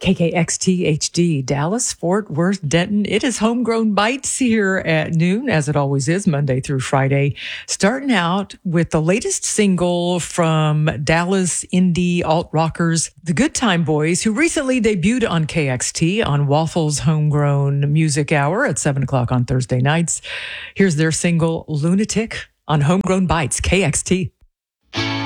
KKXT HD, Dallas, Fort Worth, Denton. It is Homegrown Bites here at noon, as it always is, Monday through Friday. Starting out with the latest single from Dallas indie alt rockers, the Good Time Boys, who recently debuted on KXT on Waffles Homegrown Music Hour at 7 o'clock on Thursday nights. Here's their single, Lunatic, on Homegrown Bites, KXT.